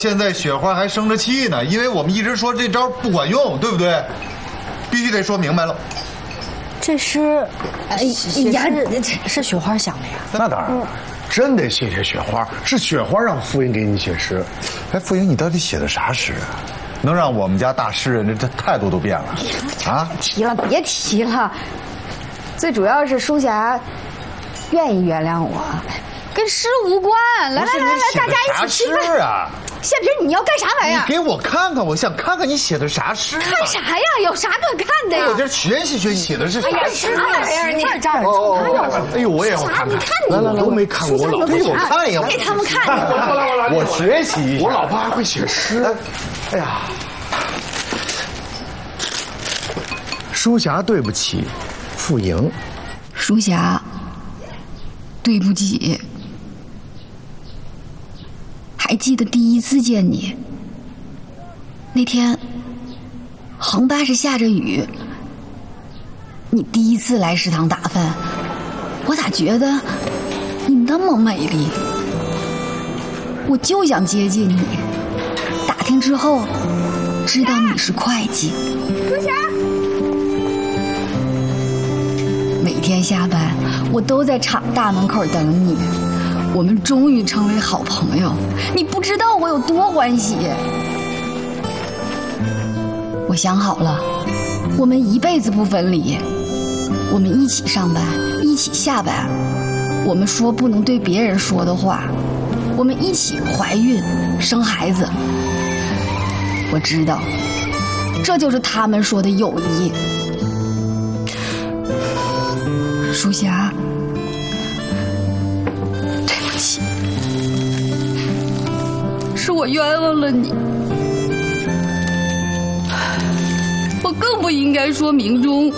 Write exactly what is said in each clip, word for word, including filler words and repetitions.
现在雪花还生着气呢，因为我们一直说这招不管用，对不对？必须得说明白了。 这诗， 哎呀，是雪花想的呀。 那当然了，真得谢谢雪花，是雪花让傅莹给你写诗。 哎，傅莹，你到底写的啥诗啊？能让我们家大诗人这这态度都变了啊？ 提了，别提了。最主要是书霞愿意原谅我，跟诗无关。来来来来，大家一起吃饭啊！ 谢平，你要干啥玩意儿？ 你给我看看，我想看看你写的啥诗。 看啥呀？有啥可看的呀？ 我这学习学习写的是啥诗？ 哎呀，啥玩意儿？你这儿哦，哎呦，我也要看看。 你看你， 来来来，我没看过，我老给我看一眼， 给他们看。 我学习一下。 我老婆还会写诗。哎呀，书霞，对不起，傅莹。 书霞，对不起。还记得第一次见你那天，横八是下着雨，你第一次来食堂打饭，我咋觉得你那么美丽？我就想接近你。打听之后，知道你是会计。书霞，每天下班，我都在厂大门口等你。我们终于成为好朋友，你不知道我有多欢喜。我想好了，我们一辈子不分离，我们一起上班，一起下班，我们说不能对别人说的话，我们一起怀孕生孩子。我知道，这就是他们说的友谊。书霞，是我冤枉了你，我更不应该说明中。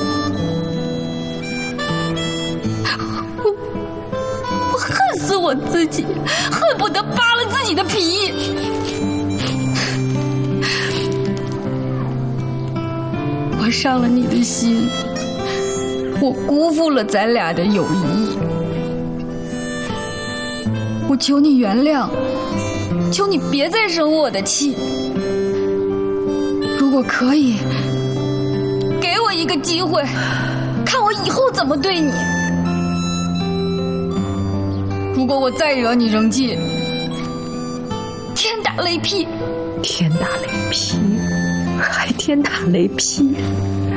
我我恨死我自己，恨不得扒了自己的皮。我伤了你的心，我辜负了咱俩的友谊。我求你原谅，求你别再生我的气。如果可以，给我一个机会，看我以后怎么对你。如果我再惹你生气，天打雷劈！ 天打雷劈，还天打雷劈。